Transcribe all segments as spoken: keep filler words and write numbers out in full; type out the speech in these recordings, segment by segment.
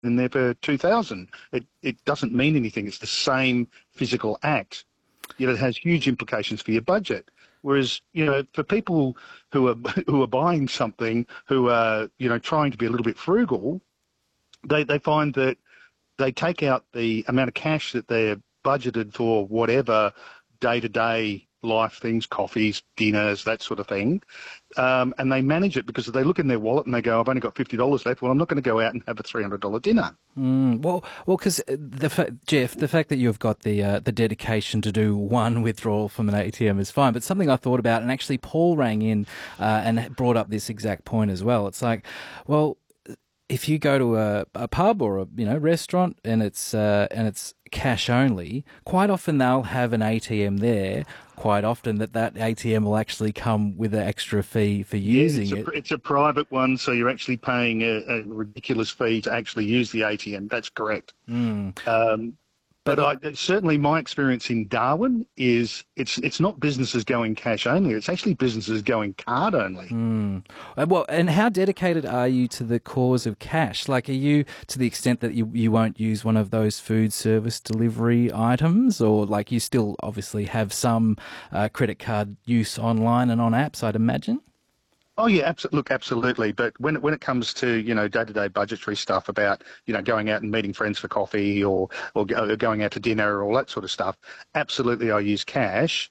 in there for two thousand. It it doesn't mean anything. It's the same physical act. Yet it has huge implications for your budget. Whereas, you know, for people who are who are buying something, who are, you know, trying to be a little bit frugal, they they find that they take out the amount of cash that they're budgeted for whatever day-to-day life things, coffees, dinners, that sort of thing, um, and they manage it because they look in their wallet and they go, I've only got fifty dollars left. Well, I'm not going to go out and have a three hundred dollars dinner. Mm, well, well, because the fa- Jeff, the fact that you've got the uh, the dedication to do one withdrawal from an A T M is fine. But something I thought about, and actually Paul rang in uh, and brought up this exact point as well. It's like, well, if you go to a, a pub or a you know restaurant and it's uh, and it's cash only, quite often they'll have an A T M there. Quite often that that A T M will actually come with an extra fee for using yeah, it's a, it. It's a private one, so you're actually paying a, a ridiculous fee to actually use the A T M. That's correct. Mm. Um, But I, certainly my experience in Darwin is it's it's not businesses going cash only, it's actually businesses going card only. Mm. Well, and how dedicated are you to the cause of cash? Like, are you to the extent that you, you won't use one of those food service delivery items, or like you still obviously have some uh, credit card use online and on apps, I'd imagine? Oh yeah, abso- look, absolutely. But when it, when it comes to you know day-to-day budgetary stuff about you know going out and meeting friends for coffee or or go, going out to dinner or all that sort of stuff, absolutely I use cash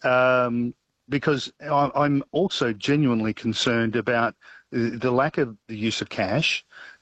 um, because I, I'm also genuinely concerned about the, the lack of the use of cash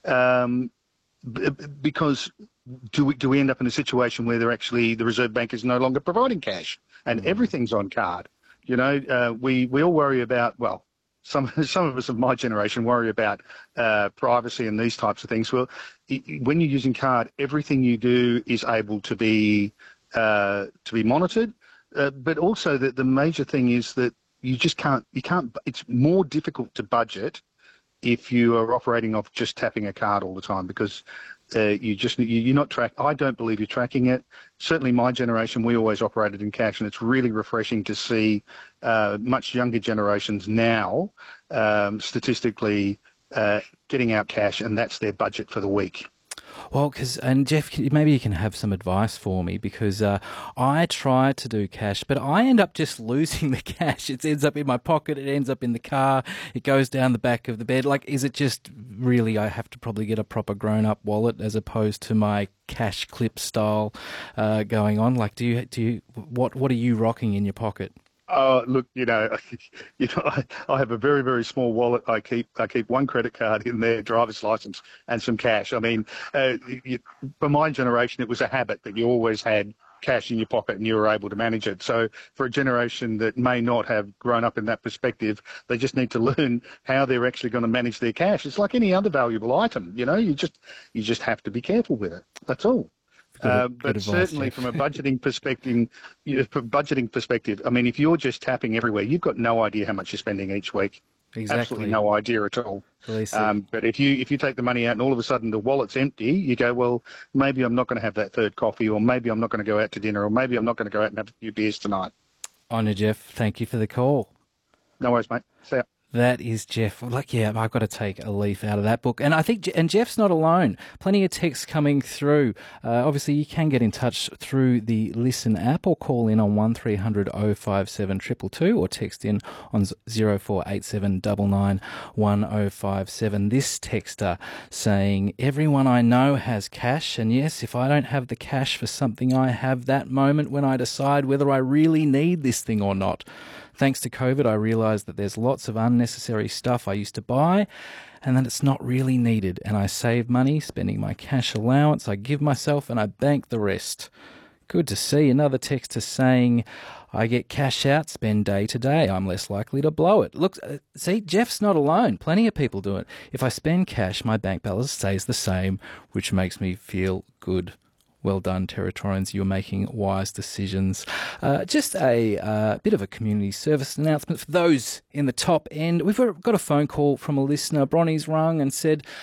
um, b- because do we do we end up in a situation where they're actually the Reserve Bank is no longer providing cash and mm. everything's on card? You know, uh, we we all worry about well. Some some of us of my generation worry about uh, privacy and these types of things. Well, when you're using card, everything you do is able to be uh, to be monitored. Uh, but also, that the major thing is that you just can't you can't. It's more difficult to budget if you are operating off just tapping a card all the time because uh, you just you, you're not track. I don't believe you're tracking it. Certainly, my generation, we always operated in cash, and it's really refreshing to see uh, much younger generations now, um, statistically, uh, getting out cash, and that's their budget for the week. Well, because, and Jeff, maybe you can have some advice for me because uh, I try to do cash, but I end up just losing the cash. It ends up in my pocket, it ends up in the car, it goes down the back of the bed. Like, is it just really I have to probably get a proper grown-up wallet as opposed to my cash clip style uh, going on? Like, do you, do you, what, what are you rocking in your pocket? Oh, look, you know, you know, I, I have a very, very small wallet. I keep, I keep one credit card in there, driver's license, and some cash. I mean, uh, you, for my generation, it was a habit that you always had cash in your pocket and you were able to manage it. So for a generation that may not have grown up in that perspective, they just need to learn how they're actually going to manage their cash. It's like any other valuable item, you know. You just, you just have to be careful with it. That's all. Good, uh, but good advice, certainly Jeff. From a budgeting perspective, you know, from budgeting perspective, I mean, if you're just tapping everywhere, you've got no idea how much you're spending each week. Exactly. Absolutely no idea at all. Um, but if you if you take the money out and all of a sudden the wallet's empty, you go, well, maybe I'm not going to have that third coffee, or maybe I'm not going to go out to dinner, or maybe I'm not going to go out and have a few beers tonight. Honour, Jeff. Thank you for the call. No worries, mate. See ya. That is Jeff. Like, yeah, I've got to take a leaf out of that book. And I think, and Jeff's not alone. Plenty of texts coming through. Uh, obviously, you can get in touch through the Listen app or call in on one three hundred oh five seven two two two or text in on zero four eight seven nine nine one oh five seven. This texter saying, everyone I know has cash. And yes, if I don't have the cash for something, I have that moment when I decide whether I really need this thing or not. Thanks to COVID, I realised that there's lots of unnecessary stuff I used to buy and that it's not really needed. And I save money, spending my cash allowance, I give myself and I bank the rest. Good to see. Another texter saying, I get cash out, spend day to day. I'm less likely to blow it. Look, uh, see, Jeff's not alone. Plenty of people do it. If I spend cash, my bank balance stays the same, which makes me feel good. Well done, Territorians. You're making wise decisions. Uh, just a uh, bit of a community service announcement for those in the top end. We've got a phone call from a listener. Bronnie's rung and said,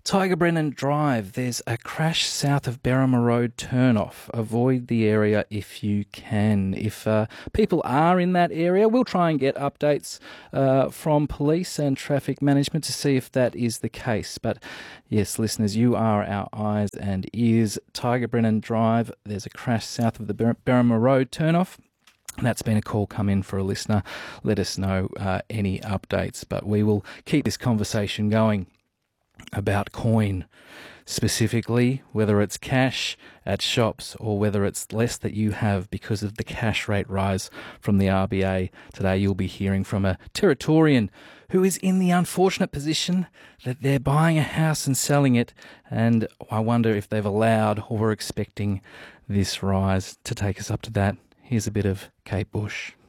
Tiger Brennan Drive, there's a crash south of Berrima Road turnoff. Avoid the area if you can. If uh, people are in that area, we'll try and get updates uh, from police and traffic management to see if that is the case. But yes, listeners, you are our eyes and ears. Tiger Brennan Drive, there's a crash south of the Ber- Berrima Road turnoff. That's been a call come in for a listener. Let us know uh, any updates, but we will keep this conversation going about coin, specifically whether it's cash at shops or whether it's less that you have because of the cash rate rise from the R B A. Today you'll be hearing from a Territorian who is in the unfortunate position that they're buying a house and selling it, and I wonder if they've allowed or were expecting this rise. To take us up to that, here's a bit of Kate Bush.